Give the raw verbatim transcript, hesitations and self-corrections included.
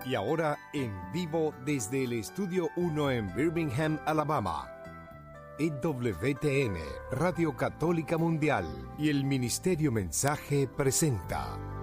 Y ahora en vivo desde el Estudio uno en Birmingham, Alabama, E W T N, Radio Católica Mundial y el Ministerio Mensaje presenta